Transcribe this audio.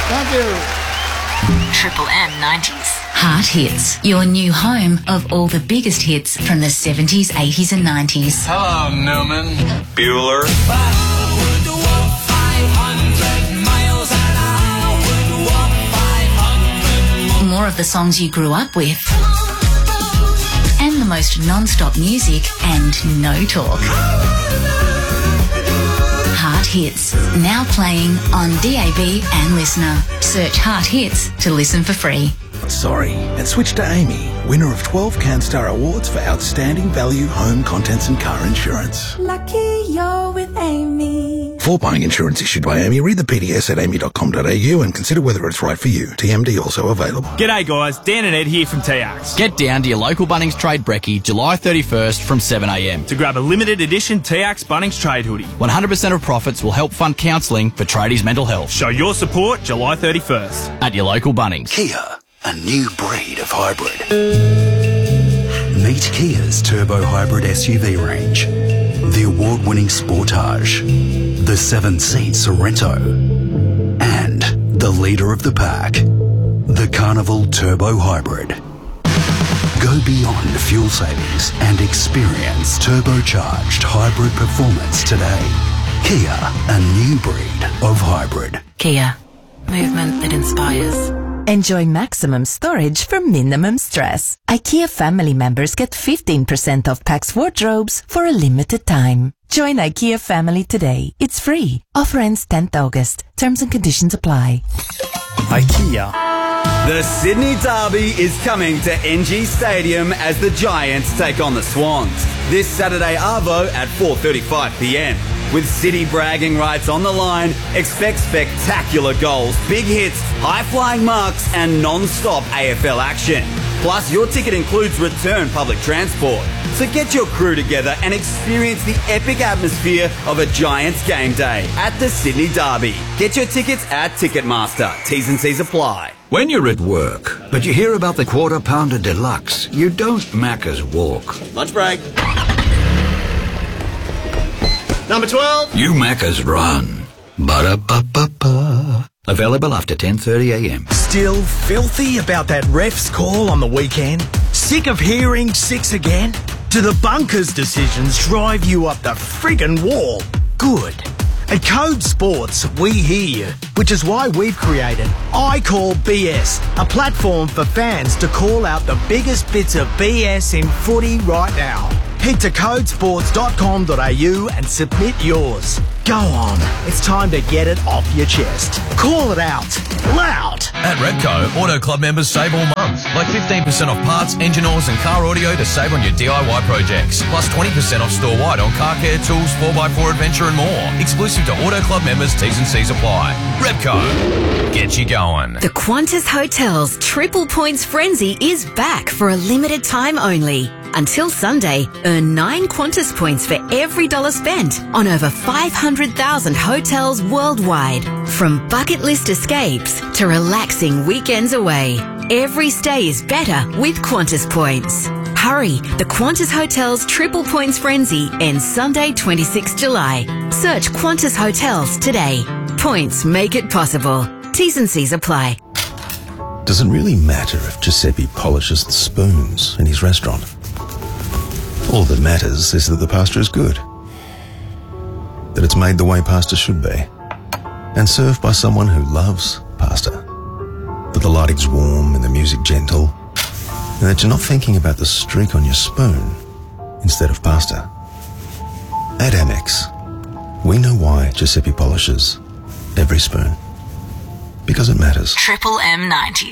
Thank you. Triple M 90s. Heart Hits, your new home of all the biggest hits from the 70s, 80s and 90s. Hello, Newman. Bueller. More of the songs you grew up with. And the most non-stop music and no talk. Heart Hits, now playing on DAB and Listener. Search Heart Hits to listen for free. Sorry, and switch to Amy, winner of 12 CanStar Awards for Outstanding Value Home Contents and Car Insurance. Lucky you're with Amy. For buying insurance issued by Amy, read the PDS at amy.com.au and consider whether it's right for you. TMD also available. G'day guys, Dan and Ed here from TX. Get down to your local Bunnings Trade Brekkie July 31st from 7am to grab a limited edition TX Bunnings Trade hoodie. 100% of profits will help fund counselling for tradies' mental health. Show your support July 31st. At your local Bunnings. Kia, a new breed of hybrid. Meet Kia's turbo hybrid SUV range. The award-winning Sportage, the 7-seat Sorento, and the leader of the pack, the Carnival Turbo Hybrid. Go beyond fuel savings and experience turbocharged hybrid performance today. Kia, a new breed of hybrid. Kia, movement that inspires. Enjoy maximum storage for minimum stress. IKEA family members get 15% off Pax wardrobes for a limited time. Join IKEA family today. It's free. Offer ends 10th August. Terms and conditions apply. IKEA. The Sydney Derby is coming to NG Stadium as the Giants take on the Swans. This Saturday arvo at 4:35pm. With City bragging rights on the line, expect spectacular goals, big hits, high-flying marks and non-stop AFL action. Plus, your ticket includes return public transport. So get your crew together and experience the epic atmosphere of a Giants game day at the Sydney Derby. Get your tickets at Ticketmaster. T's and C's apply. When you're at work, but you hear about the Quarter Pounder Deluxe, you don't Macca's walk. Lunch break. Number 12. You Macca's run. Ba-da-ba-ba-ba. Available after 10:30am. Still filthy about that ref's call on the weekend? Sick of hearing 6 again? Do the bunkers decisions drive you up the friggin' wall? Good. At Code Sports, we hear you, which is why we've created I Call BS, a platform for fans to call out the biggest bits of BS in footy right now. Head to codesports.com.au and submit yours. Go on, it's time to get it off your chest. Call it out, loud. At Repco, Auto Club members save all month. Like 15% off parts, engine oils and car audio to save on your DIY projects. Plus 20% off store-wide on car care, tools, 4x4 adventure and more. Exclusive to Auto Club members, T's and C's apply. Repco, get you going. The Qantas Hotels Triple Points Frenzy is back for a limited time only. Until Sunday, earn 9 Qantas points for every dollar spent on over 500,000 hotels worldwide. From bucket list escapes to relaxing weekends away, every stay is better with Qantas points. Hurry, the Qantas Hotels Triple Points Frenzy ends Sunday 26 July. Search Qantas Hotels today. Points make it possible. T's and C's apply. Does it really matter if Giuseppe polishes the spoons in his restaurant? All that matters is that the pasta is good, that it's made the way pasta should be, and served by someone who loves pasta, that the lighting's warm and the music gentle, and that you're not thinking about the streak on your spoon instead of pasta. At Amex, we know why Giuseppe polishes every spoon, because it matters. Triple M 90s.